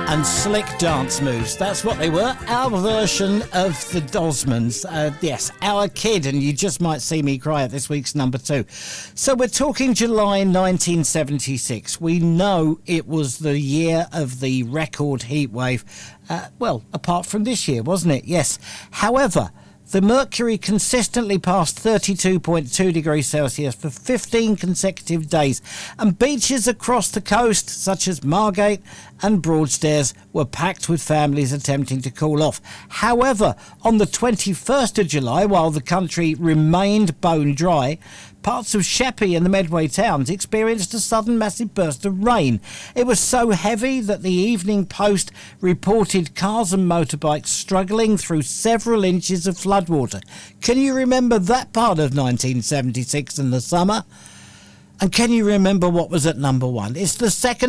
And slick dance moves. That's what they were. Our version of the Osmonds. Yes, Our Kid. And you just might see me cry at this week's number 2. So we're talking July 1976. We know it was the year of the record heat wave. Well, apart from this year, wasn't it? Yes. However, the mercury consistently passed 32.2 degrees Celsius for 15 consecutive days, and beaches across the coast, such as Margate and Broadstairs, were packed with families attempting to cool off. However, on the 21st of July, while the country remained bone dry, parts of Sheppey and the Medway towns experienced a sudden massive burst of rain. It was so heavy that the Evening Post reported cars and motorbikes struggling through several inches of floodwater. Can you remember that part of 1976 in the summer? And can you remember what was at number 1? It's the second